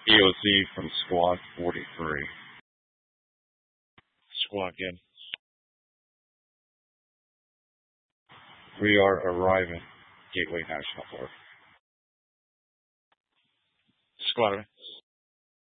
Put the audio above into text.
EOC from Squad 43. Squad again. We are arriving Gateway National Park. Squad.